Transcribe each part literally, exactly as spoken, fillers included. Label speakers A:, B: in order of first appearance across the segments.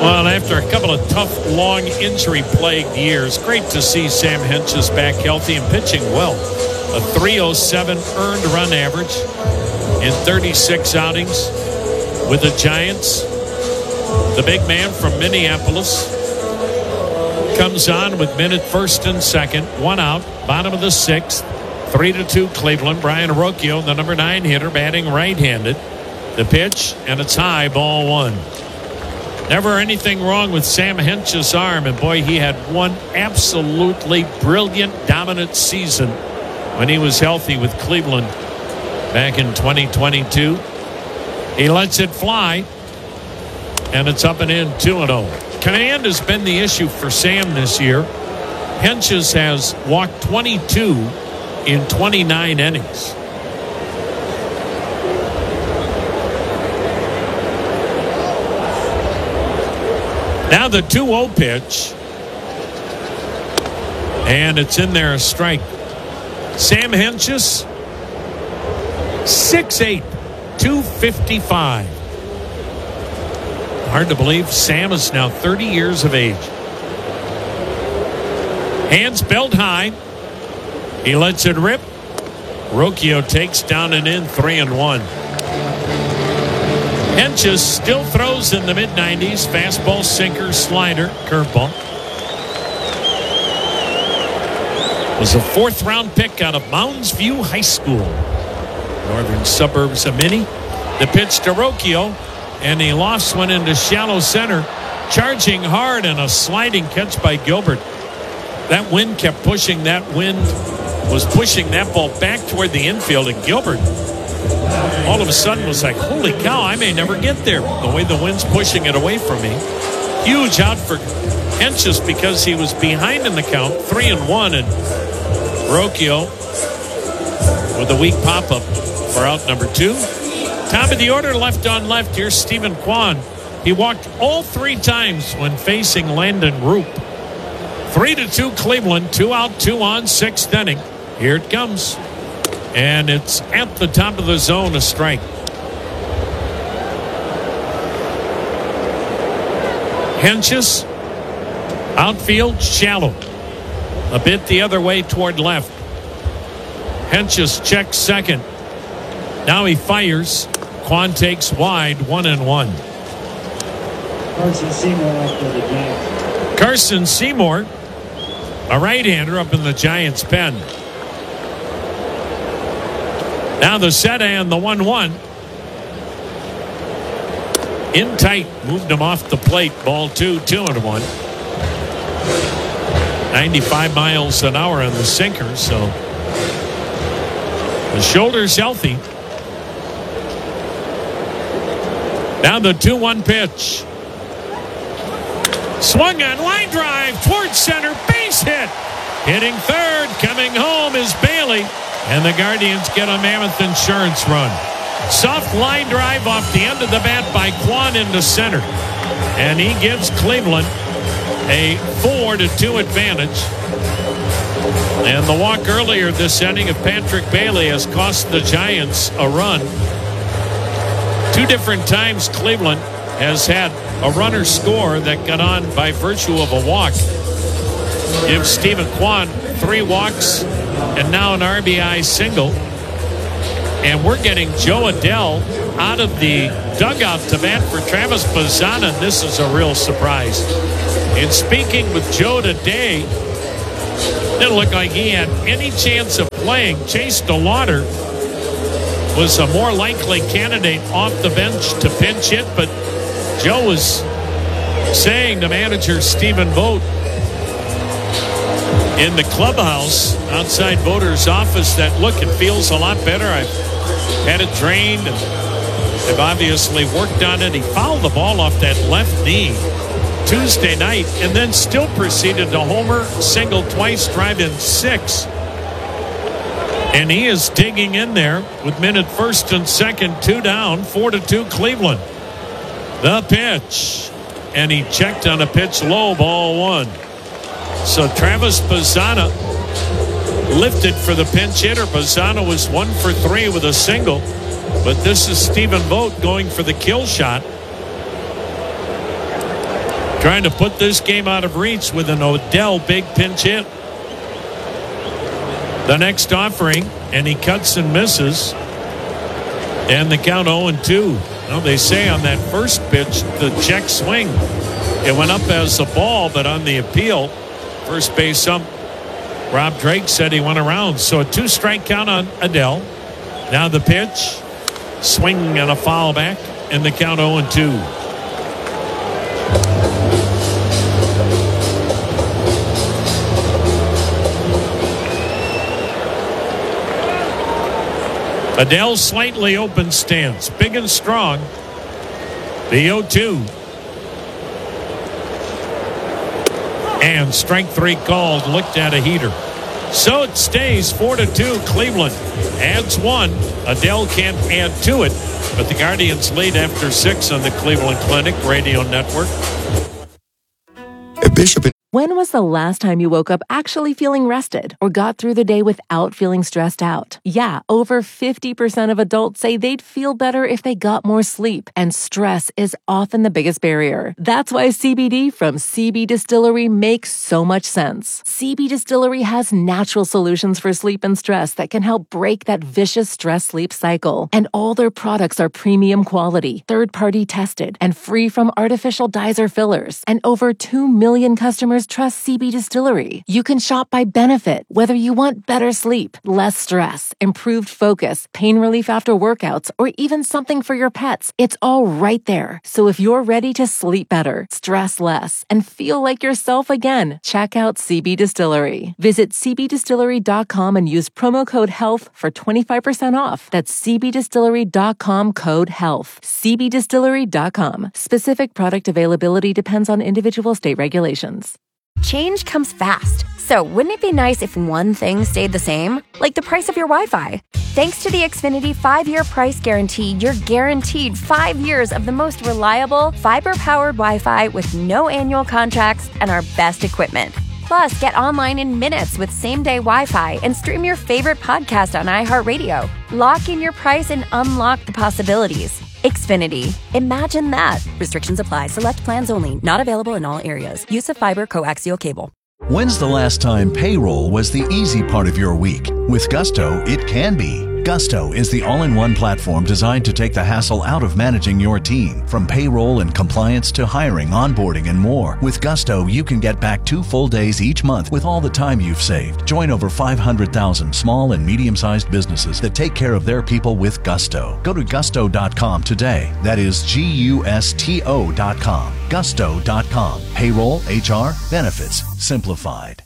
A: Well, after a couple of tough, long, injury-plagued years, great to see Sam Hentges back healthy and pitching well. A three oh seven earned run average in thirty-six outings with the Giants. The big man from Minneapolis comes on with men at first and second. One out, bottom of the sixth. Three to two Cleveland. Brian Rocchio, the number nine hitter, batting right-handed. The pitch, and it's high, ball one. Never anything wrong with Sam Hentges' arm, and boy, he had one absolutely brilliant, dominant season when he was healthy with Cleveland back in twenty twenty-two. He lets it fly, and it's up and in, two and oh. Command has been the issue for Sam this year. Hentges has walked twenty-two in twenty-nine innings. Now the two oh pitch, and it's in there, a strike. Sam Hentges, six eight, two fifty-five. Hard to believe Sam is now thirty years of age. Hands belt high. He lets it rip. Rocchio takes down and in, three and one. Hentges still throws in the mid nineties. Fastball, sinker, slider, curveball. Was a fourth round pick out of Mounds View High School, northern suburbs of Minnie. The pitch to Rocchio, and he lofts one into shallow center. Charging hard, and a sliding catch by Gilbert. That wind kept pushing. That wind was pushing that ball back toward the infield, and Gilbert all of a sudden was like, holy cow, I may never get there. The way the wind's pushing it away from me. Huge out for Hentges because he was behind in the count, three and one, and Rocchio with a weak pop-up for out number two. Top of the order, left on left. Here's Stephen Kwan. He walked all three times when facing Landon Roop. Three to two Cleveland, two out, two on, sixth inning. Here it comes. And it's at the top of the zone, a strike. Hentges, outfield, shallow. A bit the other way toward left. Hentges checks second. Now he fires. Kwan takes wide, one and one.
B: Carson Seymour after the Giants.
A: Carson Seymour, a right-hander up in the Giants' pen. Now the set and the one one. In tight, moved him off the plate. Ball two, two and one. ninety-five miles an hour on the sinker, so the shoulder's healthy. Now the two one pitch. Swung on, line drive towards center, base hit. Hitting third, coming home is Bailey. And the Guardians get a mammoth insurance run. Soft line drive off the end of the bat by Kwan into center. And he gives Cleveland a four to two advantage. And the walk earlier this inning of Patrick Bailey has cost the Giants a run. Two different times Cleveland has had a runner score that got on by virtue of a walk. Gives Stephen Kwan three walks and now an R B I single. And we're getting Joe Adell out of the dugout to bat for Travis Bazzana. This is a real surprise. In speaking with Joe today, didn't look like he had any chance of playing. Chase DeLauder was a more likely candidate off the bench to pinch hit, but Joe was saying to manager Stephen Vogt in the clubhouse outside Voter's office that, look, it feels a lot better. I've had it drained, and they've obviously worked on it. He fouled the ball off that left knee Tuesday night and then still proceeded to homer, single twice, drive in six. And he is digging in there with men at first and second, two down, four to two Cleveland. The pitch, and he checked on a pitch low, ball one. So Travis Bazzana lifted for the pinch hitter. Bazzana was one for three with a single, but this is Stephen Vogt going for the kill shot. trying to put this game out of reach with an Odell big pinch hit. The next offering, and he cuts and misses. And the count oh and two. Well, they say on that first pitch, the check swing, it went up as a ball, but on the appeal, first base ump Rob Drake said he went around. So a two-strike count on Adell. Now the pitch, swing and a foul back, and the count oh and two. Adell slightly open stance, big and strong. The oh two. And strike three called, looked at a heater. So it stays four to two. Cleveland adds one. Adell can't add to it, but the Guardians lead after six on the Cleveland Clinic Radio Network.
C: Bishop.
D: When was the last time you woke up actually feeling rested or got through the day without feeling stressed out? Yeah, over fifty percent of adults say they'd feel better if they got more sleep, and stress is often the biggest barrier. That's why C B D from C B Distillery makes so much sense. C B Distillery has natural solutions for sleep and stress that can help break that vicious stress-sleep cycle. And all their products are premium quality, third-party tested, and free from artificial dyes or fillers. And over two million customers trust C B Distillery. You can shop by benefit, whether you want better sleep, less stress, improved focus, pain relief after workouts, or even something for your pets. It's all right there. So if you're ready to sleep better, stress less, and feel like yourself again, check out C B Distillery. Visit c b distillery dot com and use promo code HEALTH for twenty-five percent off. That's c b distillery dot com code HEALTH. c b distillery dot com. Specific product availability depends on individual state regulations.
E: Change comes fast, so wouldn't it be nice if one thing stayed the same? Like the price of your Wi-Fi. Thanks to the Xfinity five-year price guarantee, you're guaranteed five years of the most reliable, fiber-powered Wi-Fi with no annual contracts and our best equipment. Plus, get online in minutes with same-day Wi-Fi and stream your favorite podcast on iHeartRadio. Lock in your price and unlock the possibilities. Xfinity. Imagine that. Restrictions apply. Select plans only. Not available in all areas. Use of fiber coaxial cable.
F: When's the last time payroll was the easy part of your week? With Gusto, it can be. Gusto is the all-in-one platform designed to take the hassle out of managing your team. From payroll and compliance to hiring, onboarding, and more. With Gusto, you can get back two full days each month with all the time you've saved. Join over five hundred thousand small and medium-sized businesses that take care of their people with Gusto. Go to gusto dot com today. That is G U S T O dot com. gusto dot com. Payroll, H R, benefits, simplified.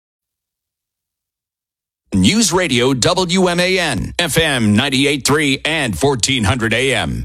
G: News Radio W M A N, F M ninety-eight point three and fourteen hundred A M.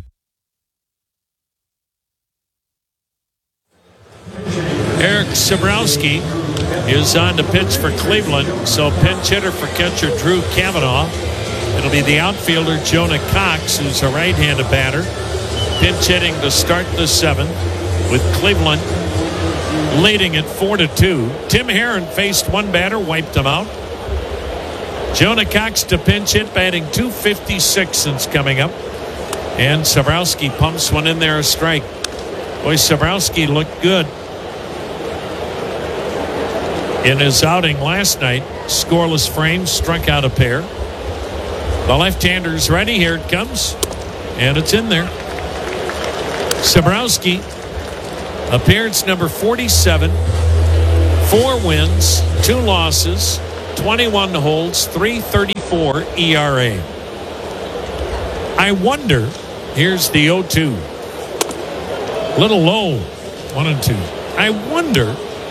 A: Eric Sabrowski is on to pitch for Cleveland, so pinch hitter for catcher Drew Kavanaugh. It'll be the outfielder Jonah Cox, who's a right-handed batter, pinch hitting to start the seventh, with Cleveland leading at four to two. Tim Herron faced one batter, wiped him out. Jonah Cox to pinch hit, batting two fifty-six since coming up. And Sabrowski pumps one in there, a strike. Boy, Sabrowski looked good in his outing last night. Scoreless frame, struck out a pair. The left-hander's ready. Here it comes. And it's in there. Sabrowski, appearance number forty-seven. Four wins, two losses, twenty-one holds, three thirty-four E R A. I wonder, here's the oh two. Little low, one and two. I wonder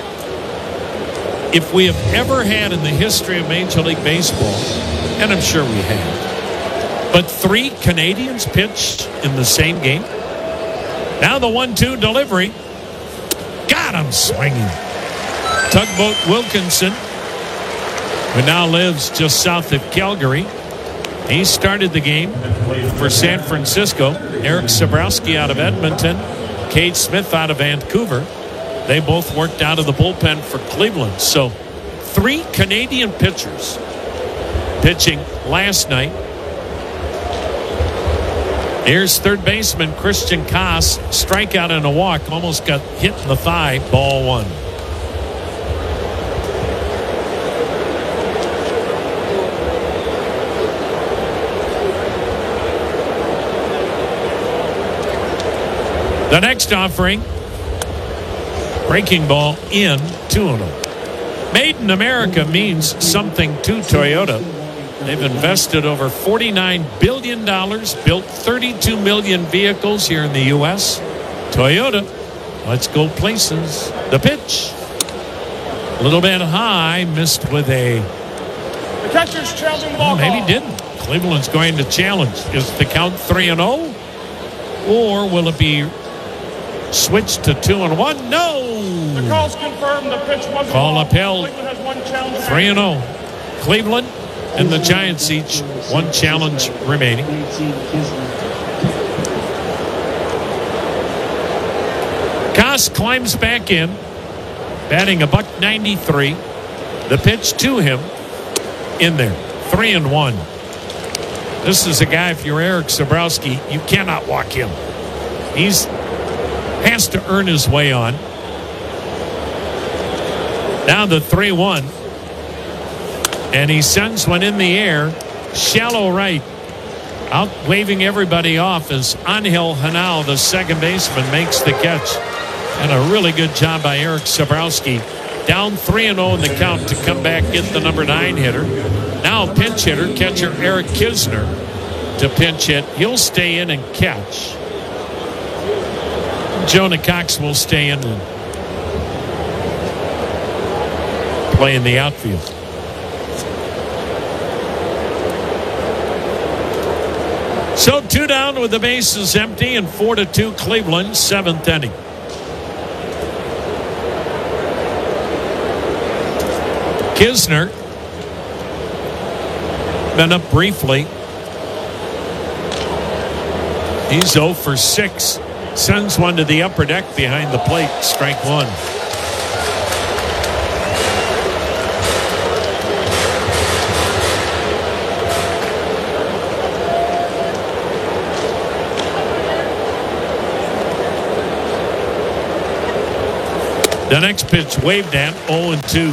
A: if we have ever had in the history of Major League Baseball, and I'm sure we have, but three Canadians pitched in the same game. Now the one two delivery. Got him swinging. Tugboat Wilkinson, who now lives just south of Calgary. He started the game for San Francisco. Eric Sabrowski out of Edmonton. Cade Smith out of Vancouver. They both worked out of the bullpen for Cleveland. So three Canadian pitchers pitching last night. Here's third baseman Christian Koss. Strikeout and a walk. Almost got hit in the thigh. Ball one. The next offering. Breaking ball in, two and oh. Made in America means something to Toyota. They've invested over forty-nine billion dollars, built thirty-two million vehicles here in the U S Toyota, let's go places. The pitch. A little bit high, missed with a...
C: The catcher's challenging the ball.
A: Maybe didn't. Cleveland's going to challenge. Is the count three and oh? Or will it be switched to two and one? No!
C: The call's confirmed. The pitch wasn't
A: call upheld.
C: Cleveland has one challenge.
A: three and oh. Cleveland and the Giants each one challenge remaining. Koss climbs back in, batting a buck ninety-three. The pitch to him in there, three and one. This is a guy, if you're Eric Sabrowski, you cannot walk him. He's has to earn his way on. Now the three one. And he sends one in the air, shallow right, out waving everybody off as Angel Hanao, the second baseman, makes the catch. And a really good job by Eric Sabrowski. Down three and oh in the count to come back, get the number nine hitter. Now pinch hitter, catcher Eric Kisner to pinch hit. He'll stay in and catch. Jonah Cox will stay in and play in the outfield. So two down with the bases empty and four to two Cleveland, seventh inning. Kisner been up briefly. He's oh for six. Sends one to the upper deck behind the plate. Strike one. The next pitch waved at, oh and two.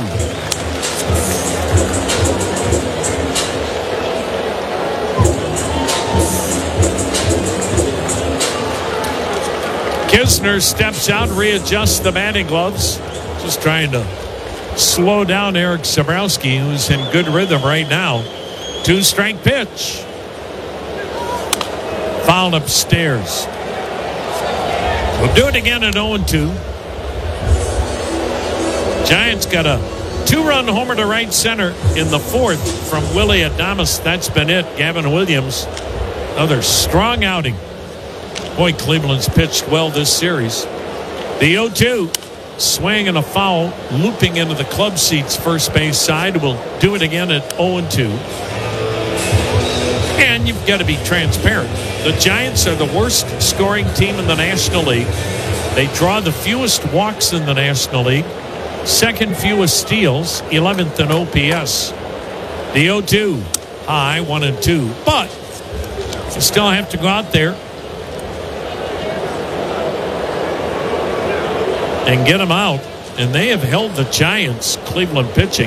A: Kisner steps out, readjusts the batting gloves. Just trying to slow down Eric Sabrowski, who's in good rhythm right now. Two-strike pitch. Fouled upstairs. We'll do it again at oh and two. Giants got a two-run homer to right center in the fourth from Willie Adames. That's been it. Gavin Williams, another strong outing. Boy, Cleveland's pitched well this series. The oh two, swing and a foul, looping into the club seats first base side. We'll do it again at oh and two. And you've got to be transparent. The Giants are the worst scoring team in the National League. They draw the fewest walks in the National League. Second fewest steals, eleventh in O P S. The oh two, high, one and two. But you still have to go out there and get them out. And they have held the Giants, Cleveland pitching,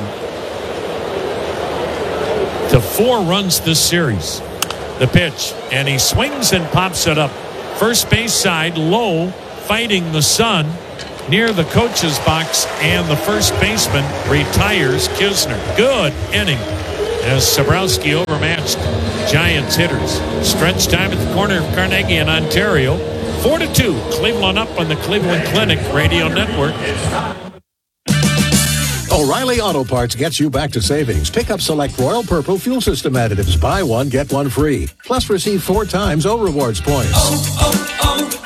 A: to four runs this series. The pitch, and he swings and pops it up. First base side, low, fighting the sun near the coach's box, and the first baseman retires Kisner. Good inning as Sabrowski overmatched Giants hitters. Stretch time at the corner of Carnegie in Ontario. Four to two, Cleveland up on the Cleveland Clinic Radio Network.
H: O'Reilly Auto Parts gets you back to savings. Pick up select Royal Purple fuel system additives. Buy one, get one free. Plus receive four times O Rewards points.
I: Oh,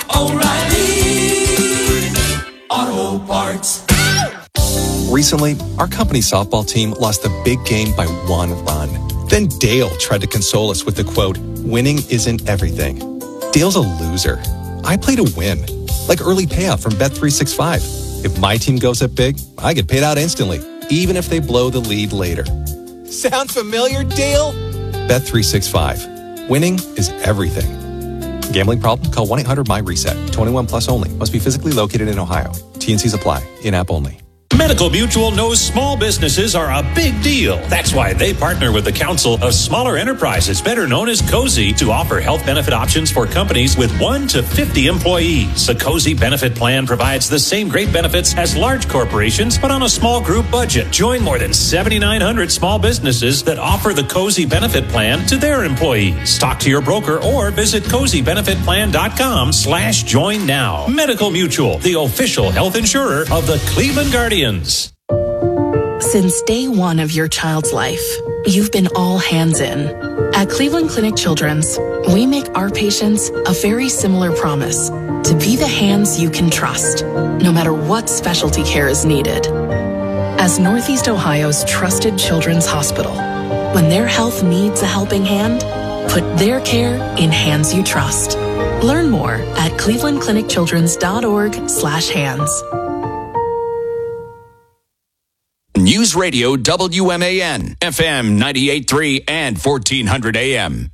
I: oh, oh, O'Reilly Auto Parts.
J: Recently, our company softball team lost the big game by one run. Then Dale tried to console us with the quote, "Winning isn't everything." Dale's a loser. I play to win, like early payout from Bet three sixty-five. If my team goes up big, I get paid out instantly, even if they blow the lead later. Sound familiar, Dale? Bet three sixty-five. Winning is everything. Gambling problem? Call one eight hundred M Y reset. twenty-one plus only. Must be physically located in Ohio. T N Cs apply. In-app only.
K: Medical Mutual knows small businesses are a big deal. That's why they partner with the Council of Smaller Enterprises, better known as COSI, to offer health benefit options for companies with one to fifty employees. The COSI benefit plan provides the same great benefits as large corporations, but on a small group budget. Join more than seventy-nine hundred small businesses that offer the COSI benefit plan to their employees. Talk to your broker or visit cozy benefit plan dot com slash join now. Medical Mutual, the official health insurer of the Cleveland Guardians.
L: Since day one of your child's life, you've been all hands in. At Cleveland Clinic Children's, we make our patients a very similar promise: to be the hands you can trust, no matter what specialty care is needed. As Northeast Ohio's trusted children's hospital, when their health needs a helping hand, put their care in hands you trust. Learn more at cleveland clinic children's dot org slash hands.
G: News Radio W M A N, F M ninety-eight point three and fourteen hundred A M.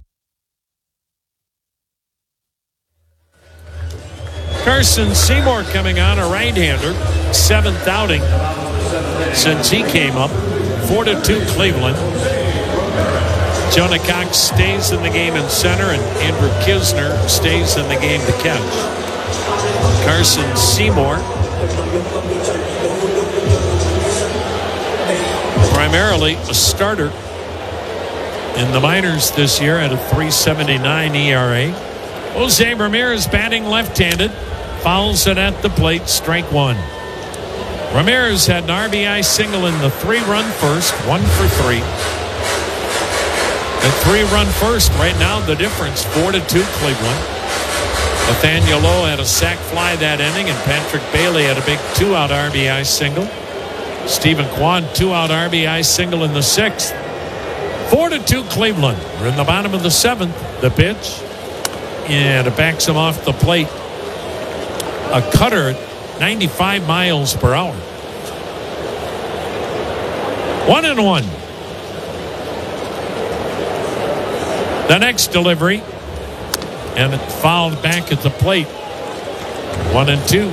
A: Carson Seymour coming on, a right-hander, seventh outing since he came up. Four to two Cleveland. Jonah Cox stays in the game in center, and Andrew Kisner stays in the game to catch. Carson Seymour, primarily a starter in the minors this year at a three seventy-nine E R A. Jose Ramirez batting left-handed, fouls it at the plate, strike one. Ramirez had an R B I single in the three-run first, one for three. The three-run first, right now the difference, four to two Cleveland. Nathaniel Lowe had a sac fly that inning, and Patrick Bailey had a big two-out R B I single. Stephen Kwan, two-out R B I single in the sixth. Four to two Cleveland. We're in the bottom of the seventh. The pitch, and it backs him off the plate. A cutter at ninety-five miles per hour. One and one. The next delivery, and it fouled back at the plate. One and two.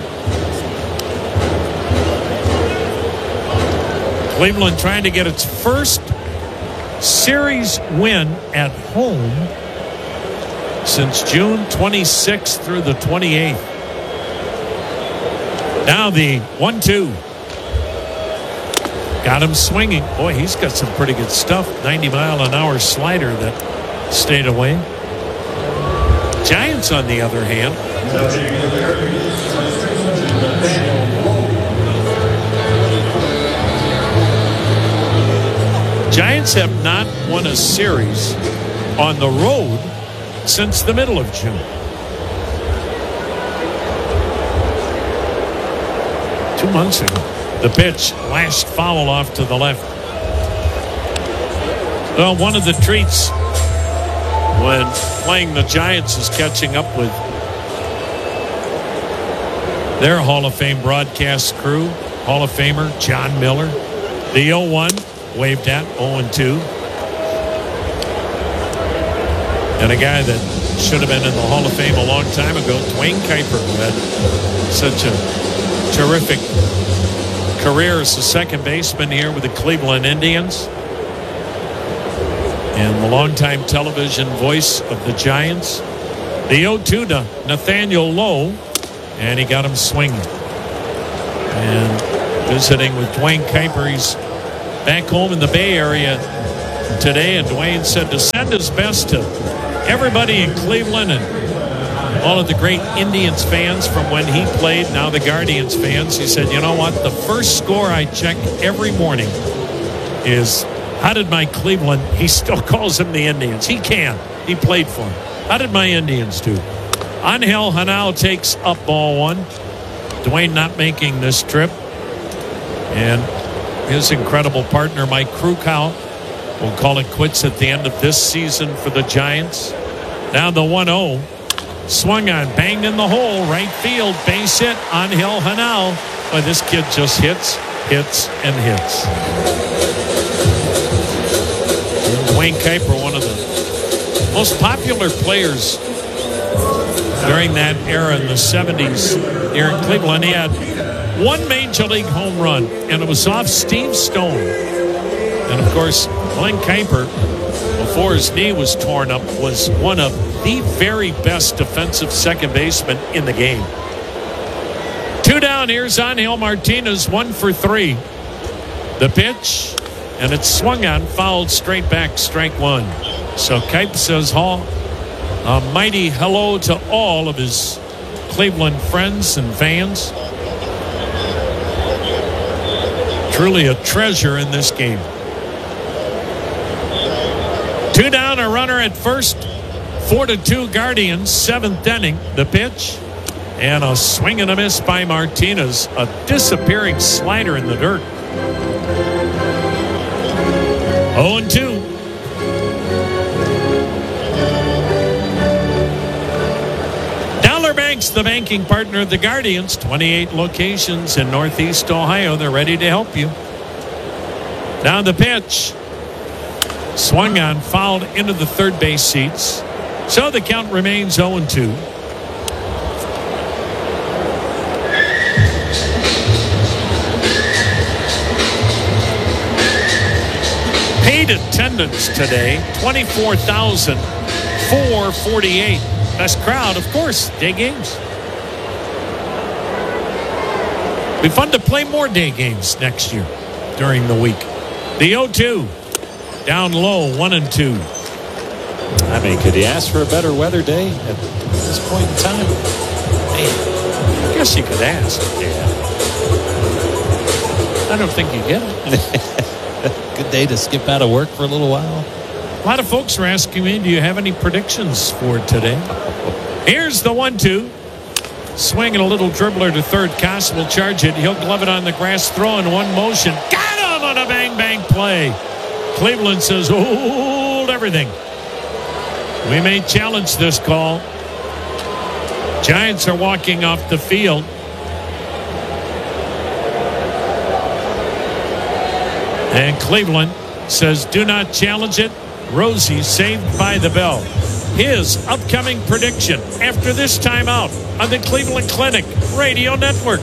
A: Cleveland trying to get its first series win at home since June twenty-sixth through the twenty-eighth. Now the one two. Got him swinging. Boy, he's got some pretty good stuff. ninety mile an hour slider that stayed away. Giants, on the other hand, Giants have not won a series on the road since the middle of June. Two months ago. The pitch, last foul off to the left. Well, one of the treats when playing the Giants is catching up with their Hall of Fame broadcast crew. Hall of Famer John Miller. The oh one waved at, oh and two. And a guy that should have been in the Hall of Fame a long time ago, Dwayne Kuiper, who had such a terrific career as a second baseman here with the Cleveland Indians. And the longtime television voice of the Giants. The oh two to Nathaniel Lowe, and he got him swinging. And visiting with Dwayne Kuiper, he's back home in the Bay Area today, and Dwayne said to send his best to everybody in Cleveland and all of the great Indians fans from when he played, now the Guardians fans. He said, you know what, the first score I check every morning is, how did my Cleveland, he still calls them the Indians. He can. He played for them. How did my Indians do? Angel Hanal takes up ball one. Dwayne not making this trip. And his incredible partner, Mike Krukow, will call it quits at the end of this season for the Giants. Now the one oh. Swung on, banged in the hole, right field, base hit, Angel Hanal. But this kid just hits, hits, and hits. And Dwayne Kuiper, one of the most popular players during that era in the seventies here in Cleveland. He had one Major League home run, and it was off Steve Stone. And, of course, Glenn Kuiper, before his knee was torn up, was one of the very best defensive second basemen in the game. Two down. Here's Angel Martinez, one for three. The pitch, and it's swung on, fouled straight back, strike one. So Kuiper says Hall, a mighty hello to all of his Cleveland friends and fans. Truly a treasure in this game. Two down, a runner at first. Four to two Guardians, seventh inning. The pitch, and a swing and a miss by Martinez. A disappearing slider in the dirt. oh and two. Dollar Bank's the banking partner of the Guardians. twenty-eight locations in Northeast Ohio. They're ready to help you. Down the pitch. Swung on, fouled into the third base seats. So the count remains oh and two. Paid attendance today, twenty-four thousand four hundred forty-eight. Best crowd, of course, day games. Be fun to play more day games next year during the week. The oh two. Down low, one and two.
K: I mean, could you ask for a better weather day at this point in time?
A: Man, I guess you could ask.
K: Yeah.
A: I don't think you get it.
K: Good day to skip out of work for a little while.
A: A lot of folks are asking me, do you have any predictions for today? Here's the one two. Swinging a little dribbler to third. Koss will charge it. He'll glove it on the grass. Throw in one motion. Got him on a bang bang play. Cleveland says, hold everything. We may challenge this call. Giants are walking off the field. And Cleveland says, do not challenge it. Rosie saved by the bell. His upcoming prediction after this timeout on the Cleveland Clinic Radio Network.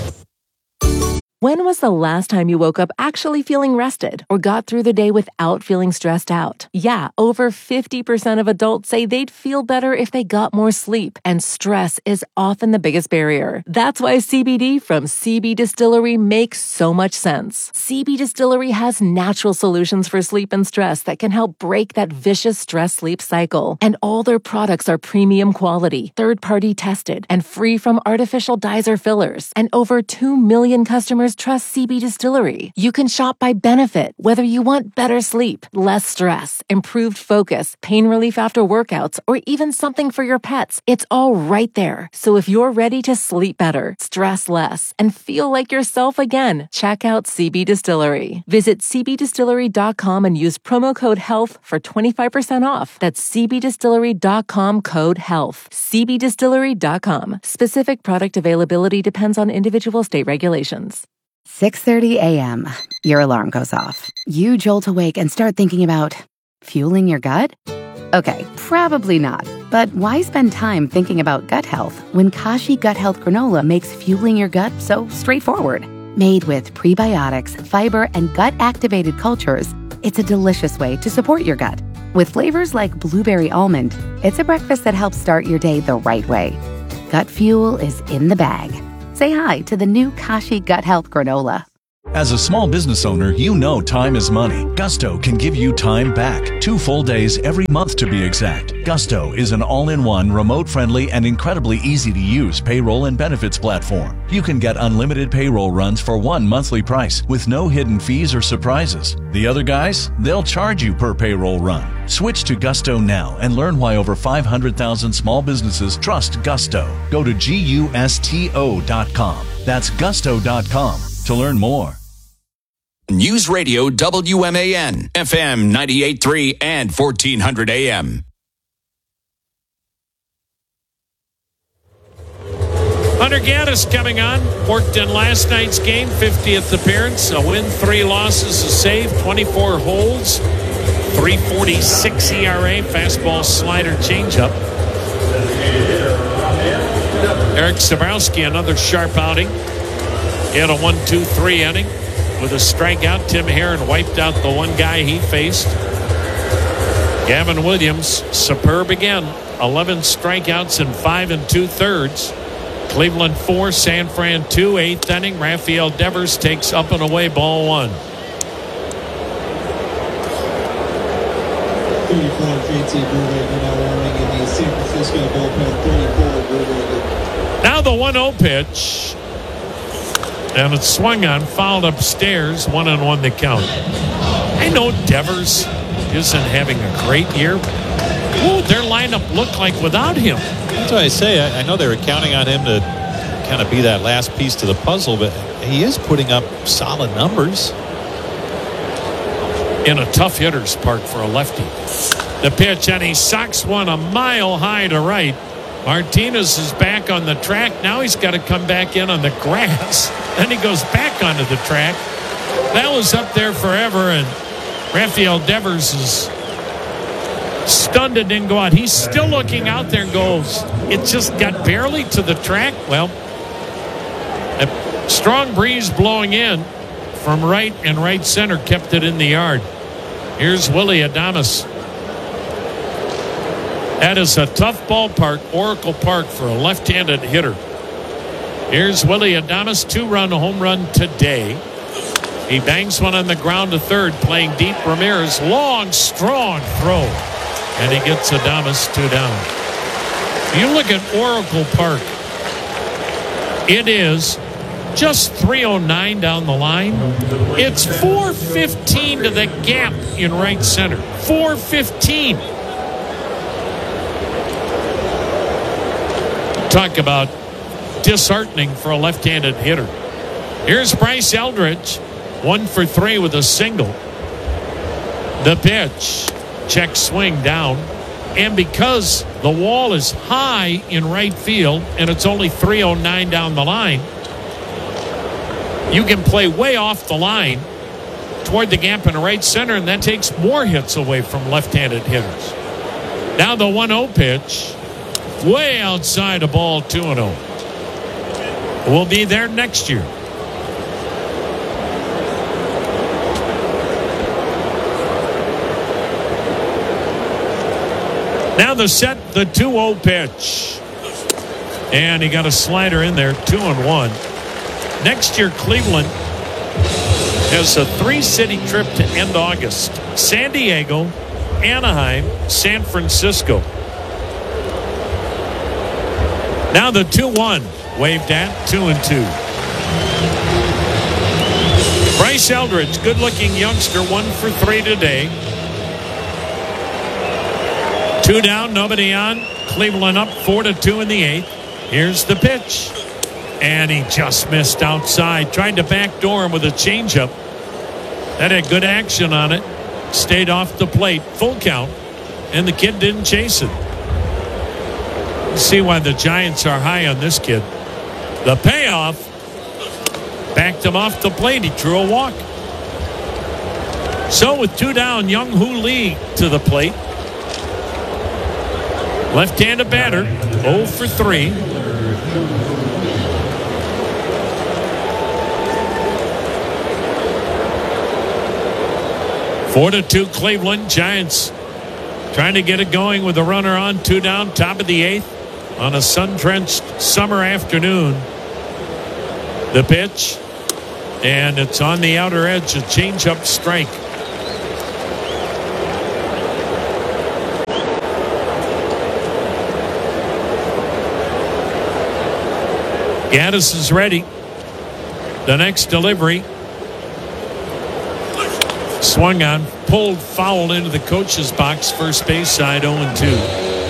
D: When was the last time you woke up actually feeling rested or got through the day without feeling stressed out? Yeah, over fifty percent of adults say they'd feel better if they got more sleep, and stress is often the biggest barrier. That's why C B D from C B Distillery makes so much sense. C B Distillery has natural solutions for sleep and stress that can help break that vicious stress-sleep cycle. And all their products are premium quality, third-party tested, and free from artificial dyes or fillers. And over two million customers trust C B Distillery. You can shop by benefit, whether you want better sleep, less stress, improved focus, pain relief after workouts, or even something for your pets. It's all right there. So if you're ready to sleep better, stress less, and feel like yourself again, check out C B Distillery. Visit c b distillery dot com and use promo code HEALTH for twenty-five percent off. That's c b distillery dot com code HEALTH. c b distillery dot com. Specific product availability depends on individual state regulations.
M: six thirty a.m. Your alarm goes off. You jolt awake and start thinking about fueling your gut? Okay, probably not. But why spend time thinking about gut health when Kashi Gut Health Granola makes fueling your gut so straightforward? Made with prebiotics, fiber, and gut-activated cultures, it's a delicious way to support your gut. With flavors like blueberry almond, it's a breakfast that helps start your day the right way. Gut fuel is in the bag. Say hi to the new Kashi Gut Health Granola.
F: As a small business owner, you know time is money. Gusto can give you time back. Two full days every month to be exact. Gusto is an all-in-one, remote-friendly, and incredibly easy-to-use payroll and benefits platform. You can get unlimited payroll runs for one monthly price with no hidden fees or surprises. The other guys, they'll charge you per payroll run. Switch to Gusto now and learn why over five hundred thousand small businesses trust Gusto. Go to gusto dot com. That's gusto dot com to learn more.
G: News Radio W M A N, F M ninety-eight point three and fourteen hundred A M.
A: Hunter Gaddis coming on. Worked in last night's game, fiftieth appearance. A win, three losses, a save, twenty-four holds, three forty-six E R A, fastball, slider, changeup. Eric Sabrowski, another sharp outing. He had a one two three inning with a strikeout. Tim Herron wiped out the one guy he faced. Gavin Williams, superb again. eleven strikeouts in five and two-thirds. Cleveland four, San Fran two, eighth inning. Rafael Devers takes up and away, ball one.
N: thirty-four J T Brubaker now warming in the San Francisco bullpen. thirty-four Brubaker.
A: Now the one oh pitch. And it's swung on, fouled upstairs. One and one to count. I know Devers isn't having a great year. What would their lineup look like without him?
O: That's what I say. I, I know they were counting on him to kind of be that last piece to the puzzle, but he is putting up solid numbers.
A: In a tough hitter's park for a lefty. The pitch, and he socks one a mile high to right. Martinez is back on the track. Now he's got to come back in on the grass. Then he goes back onto the track. That was up there forever, and Rafael Devers is stunned it didn't go out. He's still looking out there and goes, it just got barely to the track. Well, a strong breeze blowing in from right and right center kept it in the yard. Here's Willie Adames. That is a tough ballpark, Oracle Park, for a left-handed hitter. Here's Willie Adames, two-run home run today. He bangs one on the ground to third, playing deep. Ramirez, long, strong throw. And he gets Adames two down. You look at Oracle Park. It is just three oh nine down the line. It's four fifteen to the gap in right center. four fifteen. Talk about disheartening for a left-handed hitter. Here's Bryce Eldridge, one for three with a single. The pitch, check swing down, and because the wall is high in right field and it's only three oh nine down the line, you can play way off the line toward the gap in the right center, and that takes more hits away from left-handed hitters. Now the one oh pitch, way outside a ball, two and oh. We'll be there next year. Now the set, the two oh pitch. And he got a slider in there, two and one. Next year, Cleveland has a three-city trip to end August. San Diego, Anaheim, San Francisco. Now the two one, waved at, two and two. Bryce Eldridge, good-looking youngster, one for three today. Two down, nobody on. Cleveland up four to two in the eighth. Here's the pitch. And he just missed outside. Tried to backdoor him with a changeup. That had good action on it. Stayed off the plate. Full count. And the kid didn't chase it. You see why the Giants are high on this kid. The payoff backed him off the plate. He drew a walk. So with two down, Young Hoo Lee to the plate. Left-handed batter, oh for three. Four to two Cleveland. Giants trying to get it going with a runner on, two down, top of the eighth on a sun-drenched summer afternoon. The pitch, and it's on the outer edge, a change-up strike. Gaddis is ready. The next delivery. Swung on, pulled foul into the coach's box, first base side, oh and two.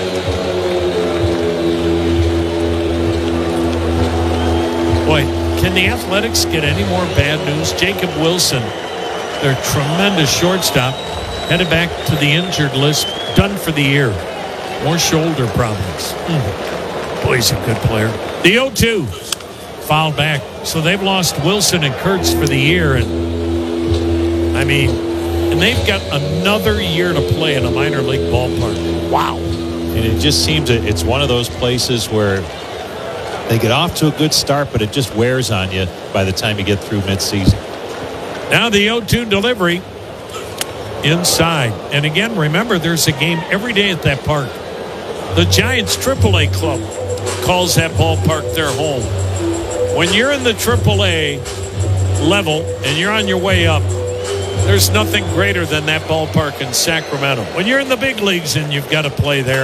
A: Boy, can the Athletics get any more bad news? Jacob Wilson, their tremendous shortstop, headed back to the injured list, done for the year. More shoulder problems. Mm. Boy, he's a good player. The oh two. Fouled back. So they've lost Wilson and Kurtz for the year. And I mean, and they've got another year to play in a minor league ballpark. Wow.
O: And it just seems that it's one of those places where they get off to a good start, but it just wears on you by the time you get through midseason.
A: Now the oh two delivery inside. And again, remember, there's a game every day at that park. The Giants triple A club calls that ballpark their home. When you're in the triple A level and you're on your way up, there's nothing greater than that ballpark in Sacramento. When you're in the big leagues and you've got to play there,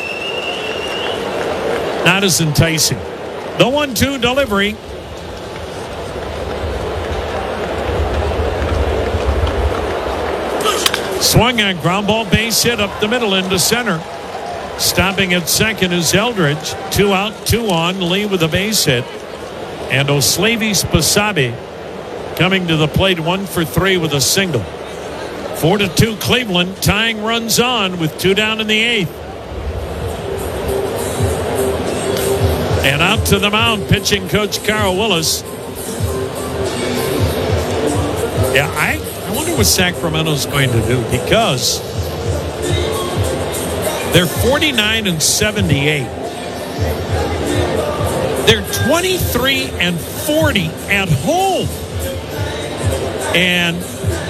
A: not as enticing. The one two delivery. Swung on ground ball, base hit up the middle into center. Stopping at second is Eldridge. Two out, two on. Lee with a base hit. And Oslavy Spasabi coming to the plate, one for three with a single. Four to two Cleveland. Tying runs on with two down in the eighth. And out to the mound, pitching coach Carl Willis. Yeah, I, I wonder what Sacramento's going to do, because they're forty-nine and seventy-eight. They're twenty-three and forty at home. And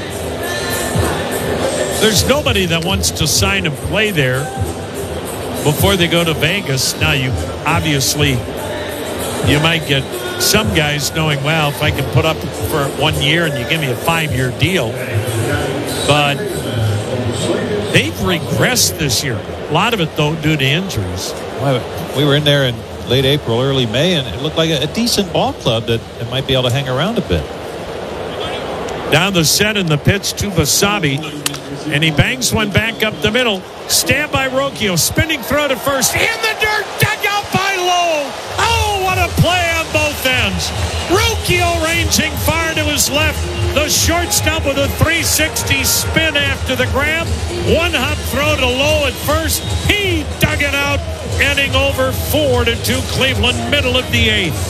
A: there's nobody that wants to sign and play there before they go to Vegas. Now, you obviously, you might get some guys knowing, well, if I can put up for one year and you give me a five-year deal. But they've regressed this year. A lot of it, though, due to injuries.
O: We were in there in late April, early May, and it looked like a, a decent ball club that, that might be able to hang around a bit.
A: Down the set in the pitch to Basabi, and he bangs one back up the middle. Stand by Rocchio, spinning throw to first. In the dirt, dug out by Lowe. Oh, what a play on both ends. Rocchio ranging far to his left. The shortstop with a three sixty spin after the grab. One hop throw to Lowe at first. He dug it out, ending over four to two Cleveland, middle of the eighth.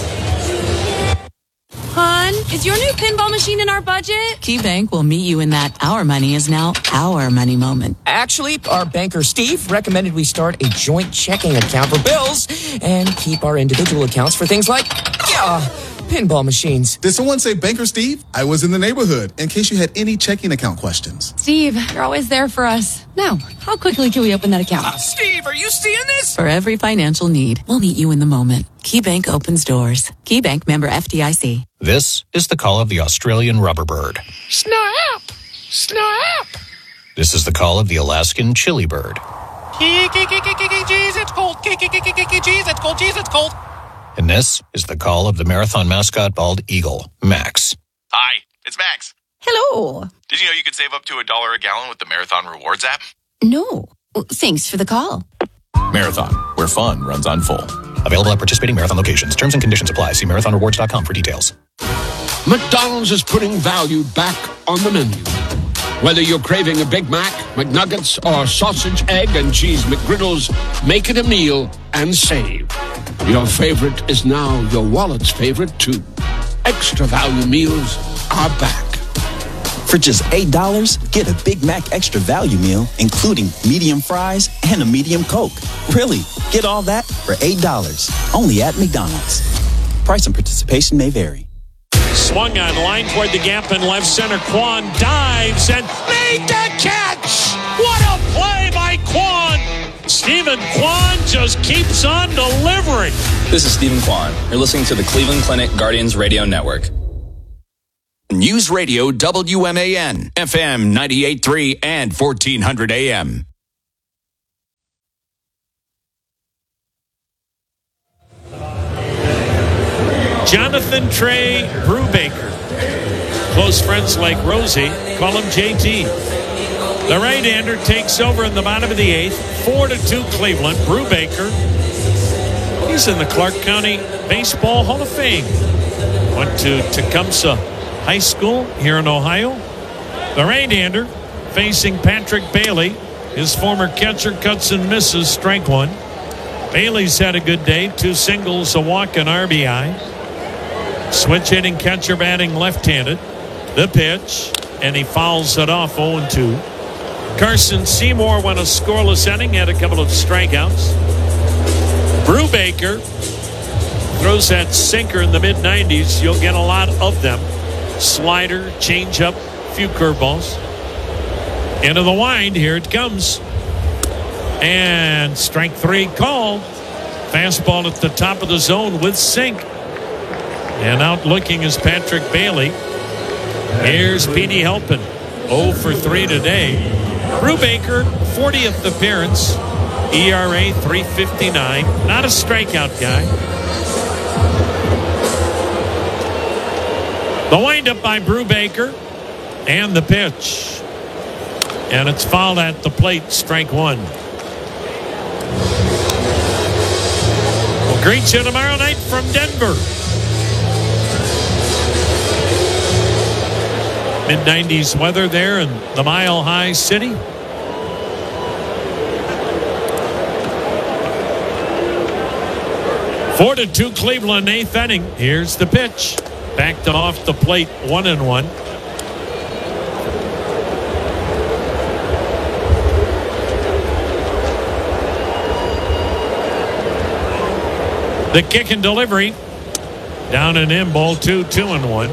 P: Hon, is your new pinball machine in our budget?
Q: KeyBank will meet you in that our money is now our money moment.
R: Actually, our banker Steve recommended we start a joint checking account for bills and keep our individual accounts for things like, yeah, pinball machines.
S: Did someone say Banker Steve? I was in the neighborhood in case you had any checking account questions.
P: Steve, you're always there for us. Now, how quickly can we open that account?
R: Uh, Steve, are you seeing this?
Q: For every financial need, we'll meet you in the moment. KeyBank opens doors. KeyBank, member F D I C.
T: This is the call of the Australian rubber bird.
C: Snap! Snap!
T: This is the call of the Alaskan chili bird.
C: Jeez, it's cold. Jeez, it's cold. Jeez, it's cold.
T: And this is the call of the marathon mascot bald eagle, Max.
U: Hi, it's Max.
Q: Hello.
U: Did you know you could save up to a dollar a gallon with the Marathon Rewards app?
Q: No. Thanks for the call.
T: Marathon, where fun runs on full. Available at participating Marathon locations. Terms and conditions apply. See marathon rewards dot com for details.
V: McDonald's is putting value back on the menu. Whether you're craving a Big Mac, McNuggets, or sausage, egg, and cheese McGriddles, make it a meal and save. Your favorite is now your wallet's favorite, too. Extra value meals are back.
W: For just eight dollars, get a Big Mac Extra Value Meal, including medium fries and a medium Coke. Really, get all that for eight dollars. Only at McDonald's. Price and participation may vary.
A: Swung on line toward the gap in left center. Kwan dives and made the catch. What a play by Kwan. Stephen Kwan just keeps on delivering.
X: This is Stephen Kwan. You're listening to the Cleveland Clinic Guardians Radio Network.
G: News Radio W M A N, F M ninety-eight point three and fourteen hundred A M.
A: Jonathan Trey Brubaker. Close friends like Rosie call him J T. The right-hander takes over in the bottom of the eighth. Four to two Cleveland. Brubaker, he's in the Clark County Baseball Hall of Fame. Went to Tecumseh High School here in Ohio. The right-hander facing Patrick Bailey. His former catcher cuts and misses, strike one. Bailey's had a good day. Two singles, a walk, and R B I. Switch hitting catcher batting left-handed. The pitch, and he fouls it off oh and two. Carson Seymour went a scoreless inning, had a couple of strikeouts. Brubaker, throws that sinker in the mid nineties. You'll get a lot of them. Slider, changeup, few curveballs. Into the wind. Here it comes. And strike three called. Fastball at the top of the zone with sink. And out looking is Patrick Bailey. Here's Petey Helpin. oh for three today. Brubaker, fortieth appearance. E R A three fifty-nine. Not a strikeout guy. The windup by Brubaker. And the pitch. And it's fouled at the plate. Strike one. We'll greet you tomorrow night from Denver. mid nineties weather there in the Mile High City. Four to two Cleveland, eighth inning. Here's the pitch. Backed off the plate, one and one. The kick and delivery. Down and in, ball two, two and one.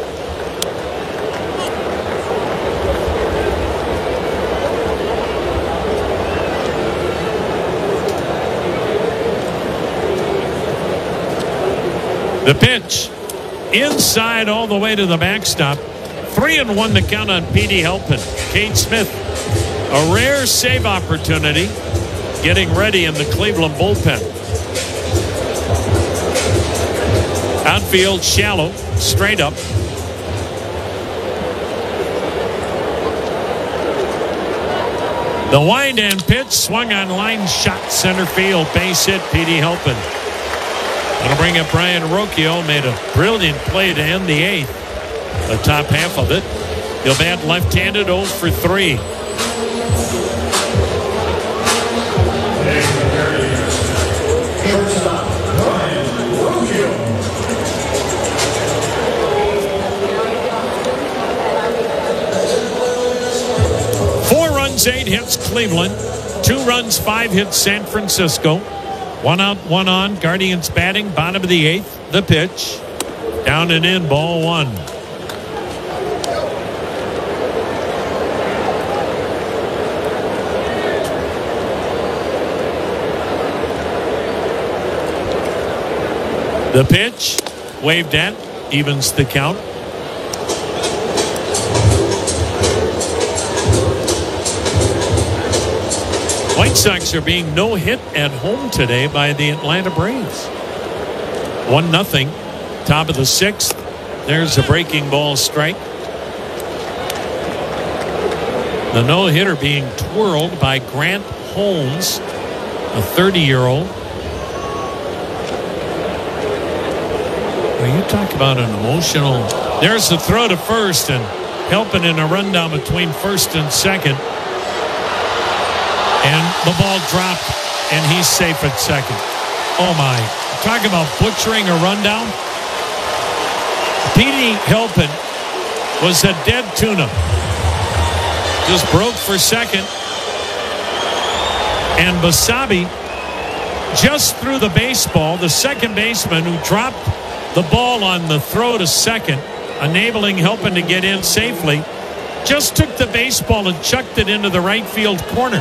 A: The pitch inside all the way to the backstop. Three and one to count on Petey Helpin. Kate Smith, a rare save opportunity, getting ready in the Cleveland bullpen. Outfield shallow, straight up. The wind and pitch swung on line, shot center field, base hit. Petey Helpin. That'll bring up Brian Rocchio. Made a brilliant play to end the eighth. The top half of it. He'll bat left-handed, oh for three. Four runs, eight hits Cleveland. Two runs, five hits San Francisco. One out, one on. Guardians batting, bottom of the eighth. The pitch. Down and in, ball one. The pitch, waved at, evens the count. White Sox are being no-hit at home today by the Atlanta Braves. One nothing. Top of the sixth. There's a breaking ball strike. The no-hitter being twirled by Grant Holmes, a thirty-year-old. Well, you talk about an emotional. There's the throw to first and Helpin in a rundown between first and second. And the ball dropped, and he's safe at second. Oh, my. Talk about butchering a rundown. Petey Helpin was a dead tuna. Just broke for second. And Basabe just threw the baseball. The second baseman who dropped the ball on the throw to second, enabling Helpin to get in safely, just took the baseball and chucked it into the right field corner.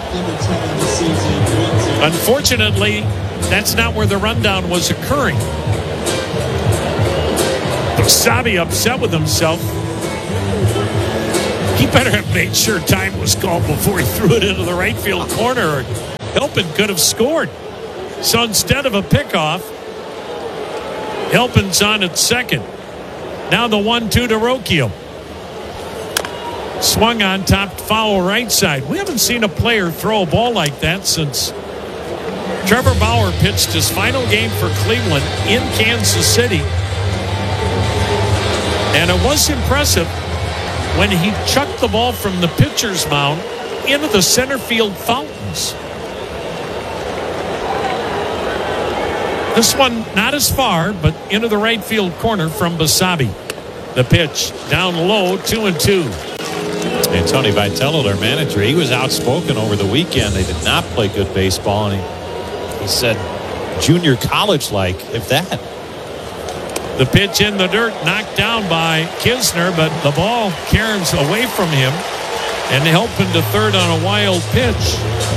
A: Unfortunately, that's not where the rundown was occurring. Basabe upset with himself. He better have made sure time was called before he threw it into the right field corner. Helpin could have scored. So instead of a pickoff, Helpin's on at second. Now the one two to Rocchio. Swung on, topped foul right side. We haven't seen a player throw a ball like that since Trevor Bauer pitched his final game for Cleveland in Kansas City. And it was impressive when he chucked the ball from the pitcher's mound into the center field fountains. This one not as far, but into the right field corner from Basabe. The pitch down low, two and two.
O: And Tony Vitello, their manager, he was outspoken over the weekend. They did not play good baseball, and he, he said junior college-like, if that.
A: The pitch in the dirt, knocked down by Kisner, but the ball caroms away from him and helping to third on a wild pitch.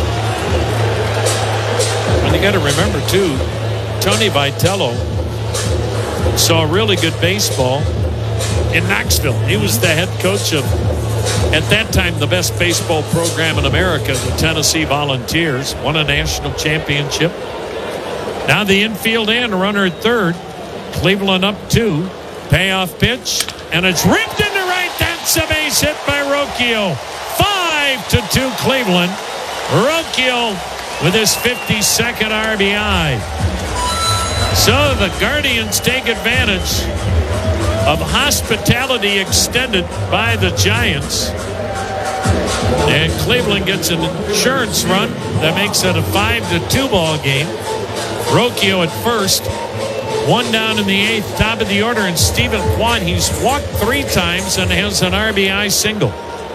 A: And you got to remember, too, Tony Vitello saw really good baseball in Knoxville. He was the head coach of, at that time, the best baseball program in America, the Tennessee Volunteers. Won a national championship. Now the infield and runner at third. Cleveland up two. Payoff pitch, and it's ripped into right. That's a base hit by Rocchio. Five to two Cleveland. Rocchio with his fifty-second R B I. So the Guardians take advantage of hospitality extended by the Giants. And Cleveland gets an insurance run that makes it a five to two ball game. Rocchio at first. One down in the eighth, top of the order, and Stephen Kwan, he's walked three times and has an R B I single.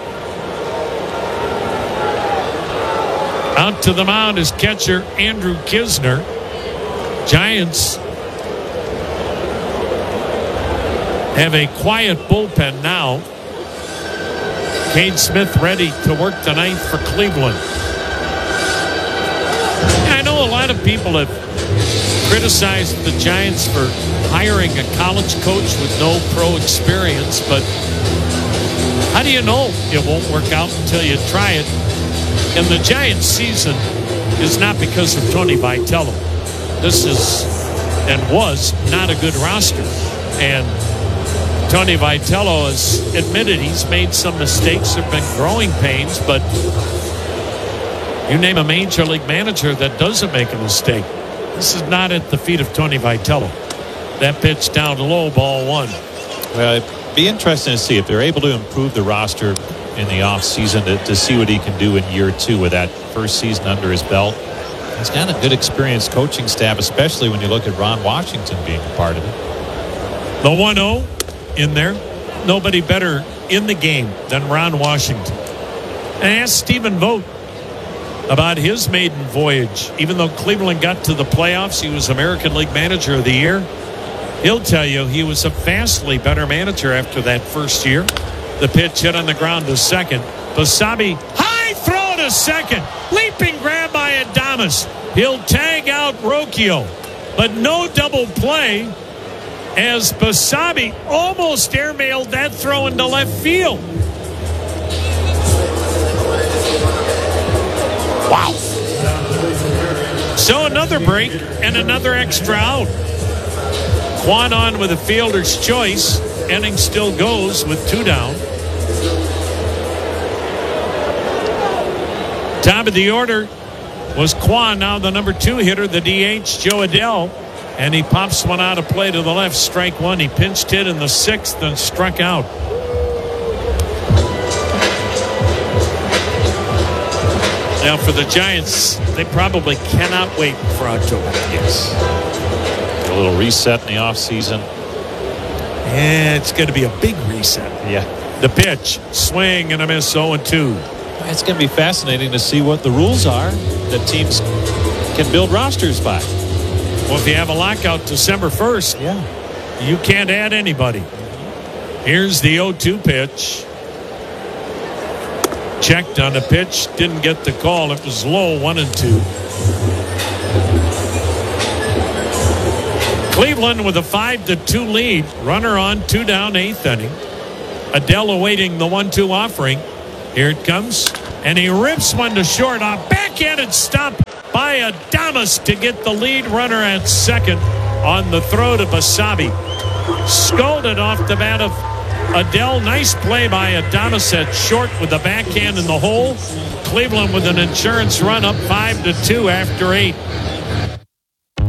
A: Out to the mound is catcher Andrew Kisner. Giants have a quiet bullpen now. Cade Smith ready to work the ninth for Cleveland. I know a lot of people have criticized the Giants for hiring a college coach with no pro experience, but how do you know it won't work out until you try it? And the Giants season is not because of Tony Vitello. This is and was not a good roster. And Tony Vitello has admitted he's made some mistakes. There have been growing pains, but you name a major league manager that doesn't make a mistake. This is not at the feet of Tony Vitello. That pitch down low, ball one.
O: Well, it'd be interesting to see if they're able to improve the roster in the offseason to, to see what he can do in year two with that first season under his belt. He's got a good experienced coaching staff, especially when you look at Ron Washington being a part of it.
A: The one oh in there. Nobody better in the game than Ron Washington. And ask Stephen Vogt about his maiden voyage. Even though Cleveland got to the playoffs, he was American League Manager of the Year. He'll tell you he was a vastly better manager after that first year. The pitch hit on the ground to second. Basabe, high throw to second. Leaping grab by Adames. He'll tag out Rocchio. But no double play as Basabe almost airmailed that throw into left field. Wow. So another break and another extra out. Kwan on with a fielder's choice. Inning still goes with two down. Top of the order was Kwan, now the number two hitter, the D H, Joe Adell. And he pops one out of play to the left, strike one. He pinched hit in the sixth and struck out. Now for the Giants, they probably cannot wait for October.
O: Yes. A little reset in the offseason.
A: Yeah, it's going to be a big reset.
O: Yeah.
A: The pitch, swing and a miss, oh and two.
O: It's going to be fascinating to see what the rules are that teams can build rosters by.
A: Well, if you have a lockout December first,
O: yeah,
A: you can't add anybody. Here's the oh two pitch. Checked on the pitch, didn't get the call. It was low, one and two. Cleveland with a five to two lead. Runner on, two down, eighth inning. Adell awaiting the one two offering. Here it comes. And he rips one to short. A backhanded stop by Adames to get the lead runner at second on the throw to Basabe. Scolded off the bat of Adell. Nice play by Adames at short with the backhand in the hole. Cleveland with an insurance run up five to two after eight.
B: I'm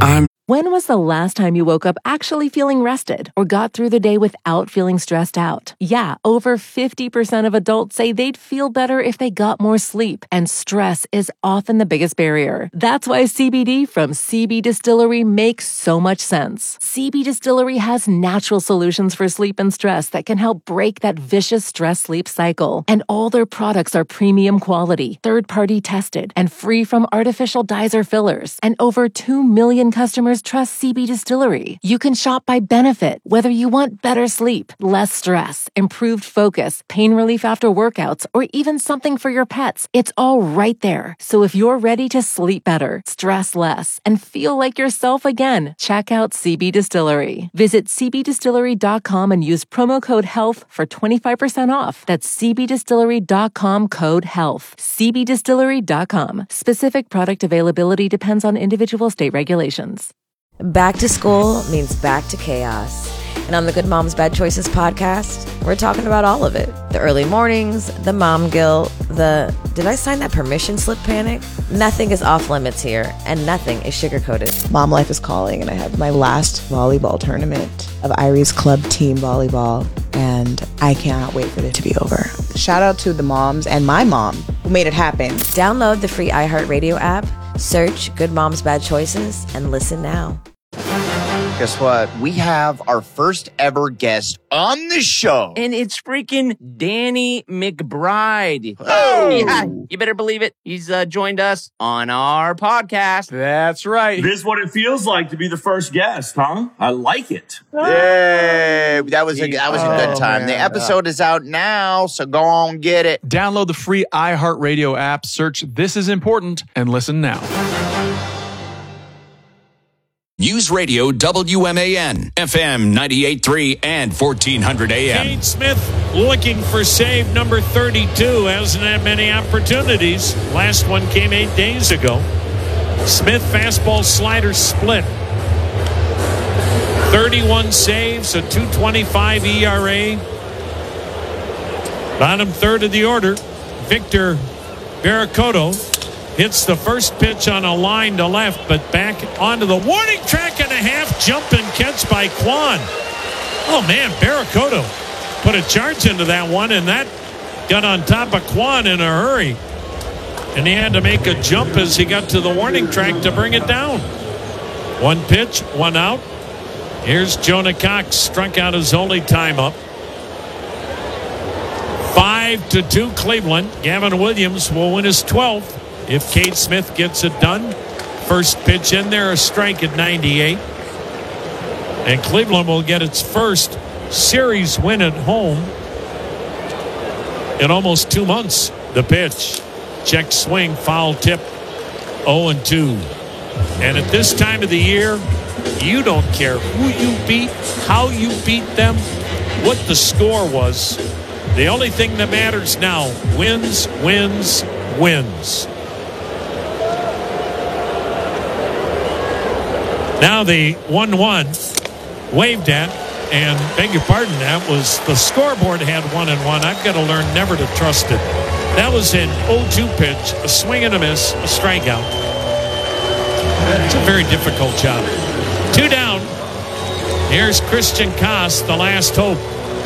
D: When was the last time you woke up actually feeling rested or got through the day without feeling stressed out? Yeah, over fifty percent of adults say they'd feel better if they got more sleep, and stress is often the biggest barrier. That's why C B D from C B Distillery makes so much sense. C B Distillery has natural solutions for sleep and stress that can help break that vicious stress-sleep cycle. And all their products are premium quality, third-party tested, and free from artificial dyes or fillers. And over two million customers trust C B Distillery. You can shop by benefit, whether you want better sleep, less stress, improved focus, pain relief after workouts, or even something for your pets. It's all right there. So if you're ready to sleep better, stress less, and feel like yourself again, check out C B Distillery. Visit c b distillery dot com and use promo code HEALTH for twenty-five percent off. That's c b distillery dot com code HEALTH. c b distillery dot com. Specific product availability depends on individual state regulations.
B: Back to school means back to chaos. And on the Good Moms Bad Choices podcast, we're talking about all of it. The early mornings, the mom guilt, the did I sign that permission slip panic? Nothing is off limits here, and nothing is sugar-coated.
E: Mom life is calling, and I have my last volleyball tournament of Irie's club team volleyball, and I cannot wait for it to be over. Shout out to the moms and my mom who made it happen.
B: Download the free iHeartRadio app, search Good Moms Bad Choices, and listen now.
H: Guess what? We have our first ever guest on the show.
I: And it's freaking Danny McBride.
H: Oh!
I: Yeah, you better believe it. He's uh, joined us on our podcast.
Y: That's right. This is what it feels like to be the first guest, huh? I like it.
H: Yay! That was a, that was a good time.
Y: Oh,
H: the
Y: man.
H: episode is out now, so go on, get it.
Z: Download the free iHeartRadio app, search This Is Important, and listen now.
G: News Radio W M A N, F M ninety-eight point three and fourteen hundred A M.
A: Kate Smith looking for save number thirty-two. Hasn't had many opportunities. Last one came eight days ago. Smith fastball slider split. thirty-one saves, a two twenty-five E R A. Bottom third of the order, Victor Barracoto hits the first pitch on a line to left, but back onto the warning track and a half, jumping catch by Kwan. Oh, man, Barracoto put a charge into that one, and that got on top of Kwan in a hurry. And he had to make a jump as he got to the warning track to bring it down. One pitch, one out. Here's Jonah Cox, struck out his only time up. Five to two Cleveland. Gavin Williams will win his twelfth. If Kate Smith gets it done. First pitch in there, a strike at ninety-eight. And Cleveland will get its first series win at home in almost two months. The pitch. Check swing, foul tip, oh and two. And at this time of the year, you don't care who you beat, how you beat them, what the score was. The only thing that matters now, wins, wins, wins. Now the one one waved at, and beg your pardon, that was the scoreboard had one and one. I've got to learn never to trust it. That was an oh two pitch, a swing and a miss, a strikeout. It's a very difficult job. Two down. Here's Christian Koss, the last hope.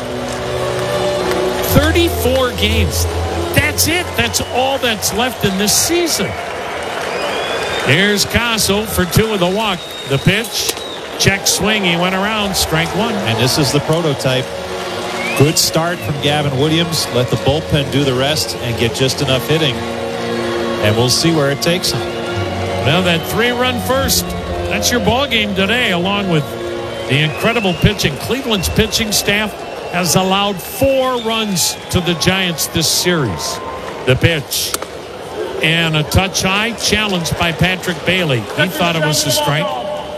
A: thirty-four games. That's it. That's all that's left in this season. Here's Koss for two with a walk. The pitch, check swing. He went around, strike one.
O: And this is the prototype. Good start from Gavin Williams. Let the bullpen do the rest and get just enough hitting. And we'll see where it takes him.
A: Well, that three-run first, that's your ball game today, along with the incredible pitching. Cleveland's pitching staff has allowed four runs to the Giants this series. The pitch. And a touch high, challenged by Patrick Bailey. He thought it was a strike.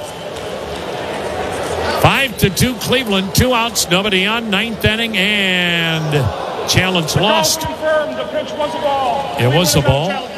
A: Five to two Cleveland, two outs, nobody on, ninth inning, and challenge lost. It was a ball.